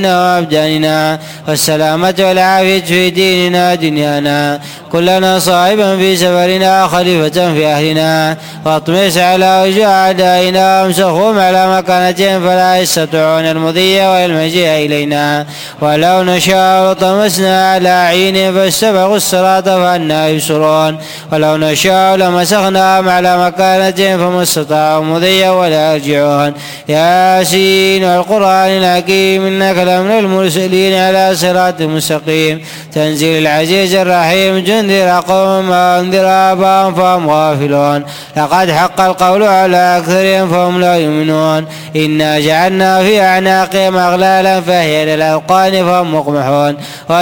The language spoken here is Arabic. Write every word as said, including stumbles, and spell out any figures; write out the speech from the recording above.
وأبداننا، والسلامة والعافية في ديننا دنيانا. كلنا صائبا في سفرنا، خليفة في أهلنا، واطمس على وجوه أعدائنا، وامسخهم على مكانتهم فلا يستطيعون المضي والمجيء إلينا. ولو نشاء لطمسنا على أعينهم فاستبقوا الصراط فأنا يبصرون. ولو نشاء لمسخناهم على مكانتهم فما استطاعوا مضيا ولا يرجعون. ياسين والقرآن الحكيم إنك لمن المرسلين على صراط مستقيم. تنزيل العزيز الرحيم. جندر قوم ما أنذر آباءهم فهم غافلون. لقد حق القول على أكثرهم فهم لا يؤمنون. إنا جعلنا في أعناقهم أغلالا فهي للأذقان فهم مقمحون.